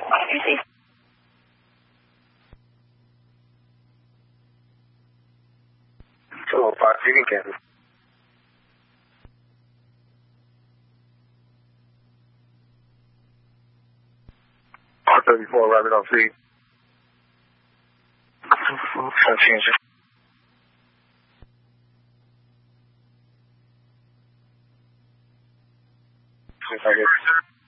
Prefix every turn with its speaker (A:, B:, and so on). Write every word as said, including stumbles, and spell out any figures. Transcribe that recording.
A: So, five Chicken Kansas. R thirty-four, Rabbit off C. Change it. I guess.